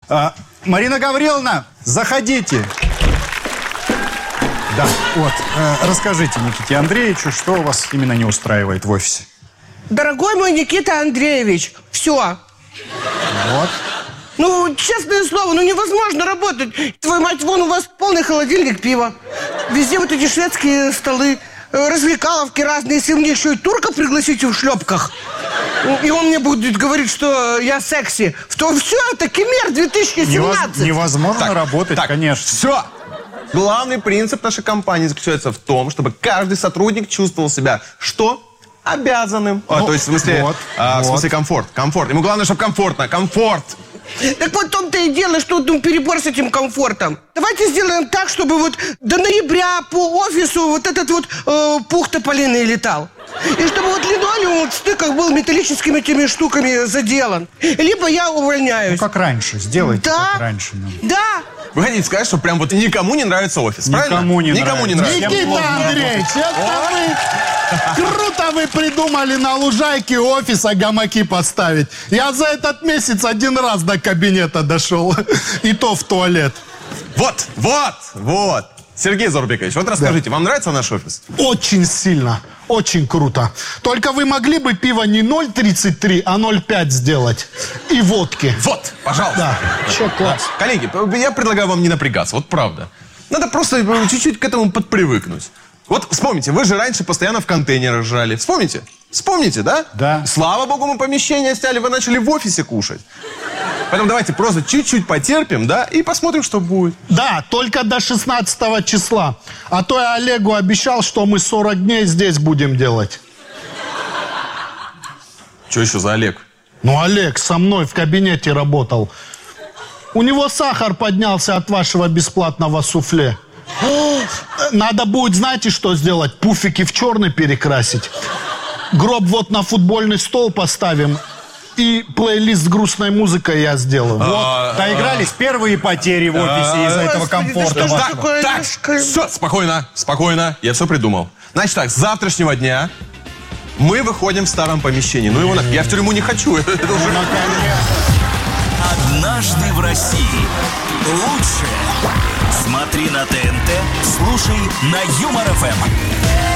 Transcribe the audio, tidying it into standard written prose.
Марина Гавриловна, заходите. Да, вот, расскажите Никите Андреевичу, что у вас именно не устраивает в офисе. Дорогой мой Никита Андреевич, все. Вот. Ну, честное слово, невозможно работать. Твою мать, вон у вас полный холодильник пива. Везде вот эти шведские столы, развлекаловки разные. Если мне еще и турка пригласите в шлепках, и он мне будет говорить, что я секси, то все, это Кемер 2017. Невозможно работать, конечно. Все. Главный принцип нашей компании заключается в том, чтобы каждый сотрудник чувствовал себя что? Обязанным. То есть, в смысле, в смысле комфорт. Ему главное, чтобы комфортно. Комфорт. Так вот в том-то и дело, что перебор с этим комфортом. Давайте сделаем так, чтобы вот до ноября по офису вот этот вот пух тополиный летал. И чтобы вот линолеум в стыках был металлическими этими штуками заделан. Либо я увольняюсь. Ну, как раньше, сделайте как раньше. Да. Вы хотите сказать, что прям вот никому не нравится офис, правильно? Никому не нравится. Никита Андреевич, круто вы придумали на лужайке офиса гамаки поставить. Я за этот месяц один раз до кабинета дошел. И то в туалет. Вот. Сергей Зорбекович, вот расскажите, вам нравится наш офис? Очень сильно, очень круто. Только вы могли бы пиво не 0,33, а 0,5 сделать. И водки. Вот, пожалуйста. Да, все класс. Коллеги, я предлагаю вам не напрягаться, вот правда. Надо просто чуть-чуть к этому подпривыкнуть. Вот вспомните, вы же раньше постоянно в контейнерах жрали. Вспомните? Вспомните, да? Да. Слава богу, мы помещение сняли, вы начали в офисе кушать. Поэтому давайте просто чуть-чуть потерпим, да, и посмотрим, что будет. Да, только до 16 числа. А то я Олегу обещал, что мы 40 дней здесь будем делать. Что еще за Олег? Ну, Олег со мной в кабинете работал. У него сахар поднялся от вашего бесплатного суфле. Надо будет, знаете, что сделать? Пуфики в черный перекрасить. Гроб вот на футбольный стол поставим. И плейлист с грустной музыкой я сделаю. Вот, доигрались первые потери в офисе из-за этого комфорта. Так, все, спокойно, я все придумал. Значит так, с завтрашнего дня мы выходим в старом помещении. Ну его нафиг, я в тюрьму не хочу. Это уже... Однажды в России. Лучшее. Смотри на ТНТ, слушай на Юмор ФМ.